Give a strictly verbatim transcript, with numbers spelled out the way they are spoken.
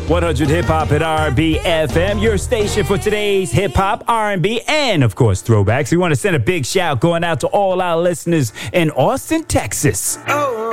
one hundred Hip Hop and R and B F M, your station for today's hip hop, R and B, and of course throwbacks. We want to send a big shout going out to all our listeners in Austin, Texas. Oh.